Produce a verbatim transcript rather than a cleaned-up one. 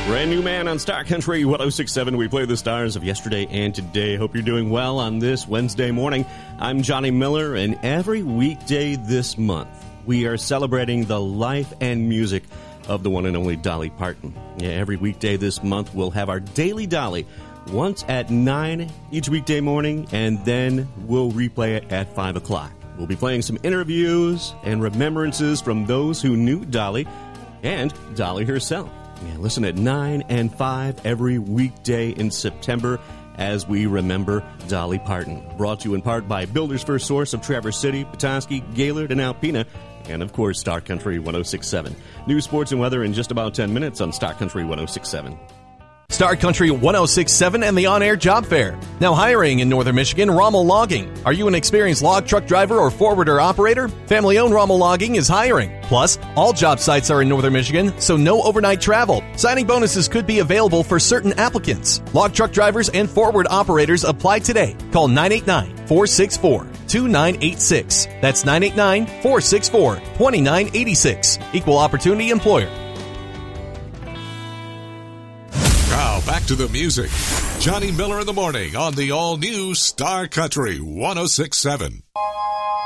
Brand new man on Star Country one oh six point seven. We play the stars of yesterday and today. Hope you're doing well on this Wednesday morning. I'm Johnny Miller, and every weekday this month, we are celebrating the life and music of the one and only Dolly Parton. Yeah, every weekday this month, we'll have our Daily Dolly once at nine each weekday morning, and then we'll replay it at five o'clock. We'll be playing some interviews and remembrances from those who knew Dolly and Dolly herself. Yeah, listen at nine and five every weekday in September as we remember Dolly Parton. Brought to you in part by Builder's First Source of Traverse City, Petoskey, Gaylord, and Alpena, and of course Star Country one oh six point seven. News, sports, and weather in just about ten minutes on Star Country one oh six point seven. Star Country one oh six point seven and the On-Air Job Fair. Now hiring in Northern Michigan, Rommel Logging. Are you an experienced log truck driver or forwarder operator? Family-owned Rommel Logging is hiring. Plus, all job sites are in Northern Michigan, so no overnight travel. Signing bonuses could be available for certain applicants. Log truck drivers and forward operators apply today. Call nine eight nine, four six four, two nine eight six. That's nine eight nine, four six four, two nine eight six. Equal Opportunity Employer. Now, back to the music. Johnny Miller in the morning on the all-new Star Country one oh six point seven.